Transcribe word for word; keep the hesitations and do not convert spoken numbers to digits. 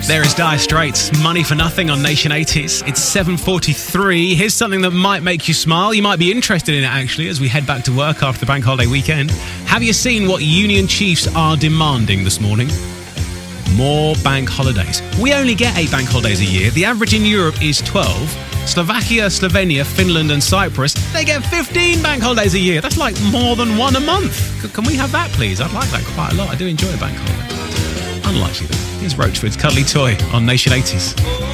There is Dire Straits, Money for Nothing on Nation eighties. It's seven forty-three. Here's something that might make you smile. You might be interested in it, actually, as we head back to work after the bank holiday weekend. Have you seen what union chiefs are demanding this morning? More bank holidays. We only get eight bank holidays a year. The average in Europe is twelve. Slovakia, Slovenia, Finland and Cyprus, they get fifteen bank holidays a year. That's like more than one a month. C- can we have that, please? I'd like that quite a lot. I do enjoy a bank holiday. Unlikely, though. Here's Roachwood's Cuddly Toy on Nation eighties.